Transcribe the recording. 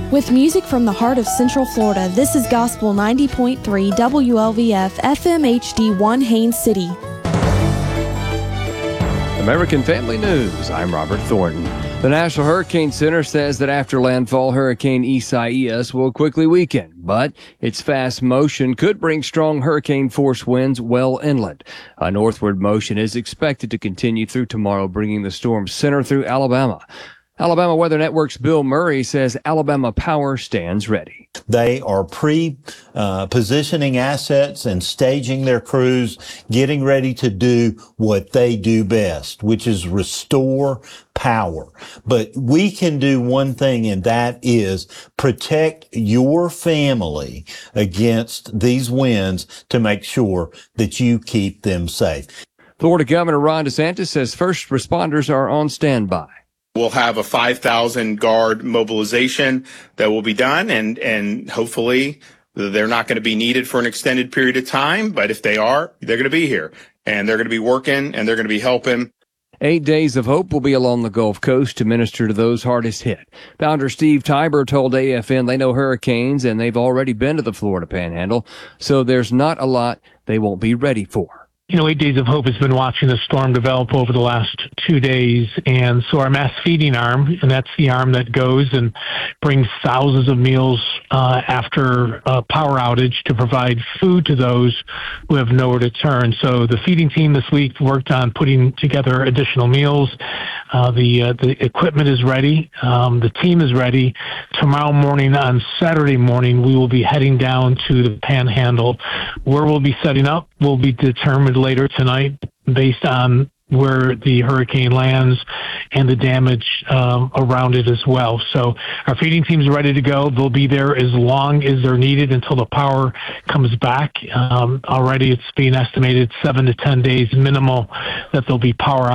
With music from the heart of Central Florida, this is Gospel 90.3 WLVF FM HD1 Haines City. American Family News, I'm Robert Thornton. The National Hurricane Center says that after landfall, Hurricane Isaias will quickly weaken, but its fast motion could bring strong hurricane-force winds well inland. A northward motion is expected to continue through tomorrow, bringing the storm's center through Alabama. Alabama Weather Network's Bill Murray says Alabama Power stands ready. They are positioning assets and staging their crews, getting ready to do what they do best, which is restore power. But we can do one thing, and that is protect your family against these winds to make sure that you keep them safe. Florida Governor Ron DeSantis says first responders are on standby. We'll have a 5,000 guard mobilization that will be done, and hopefully they're not going to be needed for an extended period of time. But if they are, they're going to be here, and they're going to be working, and they're going to be helping. 8 Days of Hope will be along the Gulf Coast to minister to those hardest hit. Founder Steve Tiber told AFN they know hurricanes, and they've already been to the Florida Panhandle, so there's not a lot they won't be ready for. 8 Days of Hope has been watching the storm develop over the last 2 days, and so our mass feeding arm, and that's the arm that goes and brings thousands of meals after a power outage to provide food to those who have nowhere to turn. So the feeding team this week worked on putting together additional meals. The equipment is ready. The team is ready. Tomorrow morning, on Saturday morning, we will be heading down to the Panhandle. Where we'll be setting up will be determined later tonight based on where the hurricane lands and the damage around it as well. So our feeding team's ready to go. They'll be there as long as they're needed until the power comes back. Already it's being estimated 7 to 10 days minimal that there'll be power